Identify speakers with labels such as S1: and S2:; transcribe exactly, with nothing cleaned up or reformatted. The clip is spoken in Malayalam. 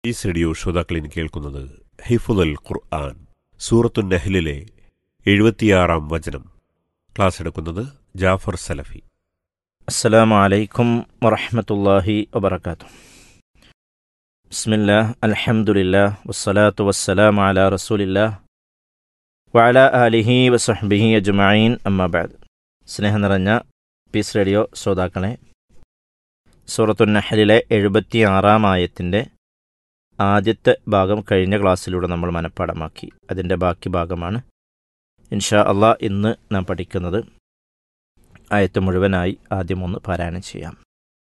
S1: ഈ റേഡിയോ ശ്രോതാക്കളിന് കേൾക്കുന്നത് ഹിഫ്ളുൽ ഖുർആൻ സൂറത്തുൻ നഹ്ലിലെ എഴുപത്തിയാറാം വചനം. ക്ലാസ് എടുക്കുന്നത് ജാഫർ സലഫി.
S2: അസ്സലാമു അലൈക്കും വറഹ്മത്തുള്ളാഹി വബറകാതുഹു. ബിസ്മില്ലാഹ് അൽഹംദുലില്ലാഹ് വസ്സലാത്തു വസ്സലാമു അലാ റസൂലില്ലാഹ് വഅലാ ആലിഹി വസഹ്ബിഹി അജ്മഈൻ. അമ്മാ ബഅദ്. സ്നേഹം നിറഞ്ഞ പീസ് റേഡിയോ ശ്രോതാക്കളെ, സൂറത്തുൻ നഹ്ലിലെ എഴുപത്തിയാറാം ആയത്തിൻ്റെ ആദ്യത്തെ ഭാഗം കഴിഞ്ഞ ക്ലാസ്സിലൂടെ നമ്മൾ മനഃപ്പാഠമാക്കി. അതിൻ്റെ ബാക്കി ഭാഗമാണ് ഇൻഷാ അള്ളാഹ് ഇന്ന് നാം പഠിക്കുന്നത്. ആയത്ത് മുഴുവനായി ആദ്യം ഒന്ന് പാരായണം ചെയ്യാം.